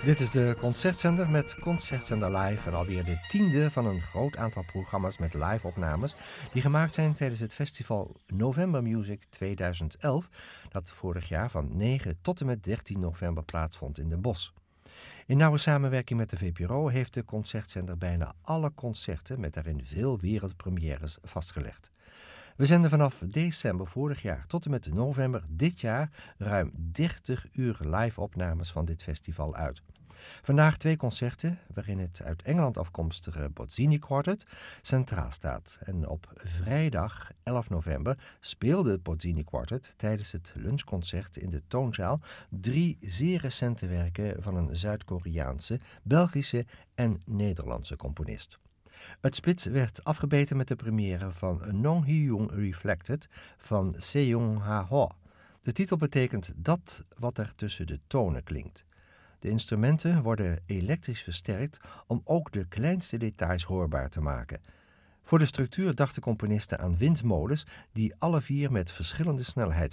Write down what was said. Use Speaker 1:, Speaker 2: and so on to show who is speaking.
Speaker 1: Dit is de Concertzender met Concertzender Live en alweer de 10e van een groot aantal programma's met live-opnames die gemaakt zijn tijdens het festival November Music 2011, dat vorig jaar van 9 tot en met 13 november plaatsvond in Den Bosch. In nauwe samenwerking met de VPRO heeft de Concertzender bijna alle concerten met daarin veel wereldpremières vastgelegd. We zenden vanaf december vorig jaar tot en met november dit jaar ruim 30 uur live-opnames van dit festival uit. Vandaag 2 concerten waarin het uit Engeland afkomstige Bozzini Quartet centraal staat. En op vrijdag 11 november speelde het Bozzini Quartet tijdens het lunchconcert in de Toonzaal 3 zeer recente werken van een Zuid-Koreaanse, Belgische en Nederlandse componist. Het spits werd afgebeten met de première van Nong Hyung Reflected van Seong-ha Ho. De titel betekent dat wat er tussen de tonen klinkt. De instrumenten worden elektrisch versterkt om ook de kleinste details hoorbaar te maken. Voor de structuur dachten componisten aan windmolens die alle 4 met verschillende snelheid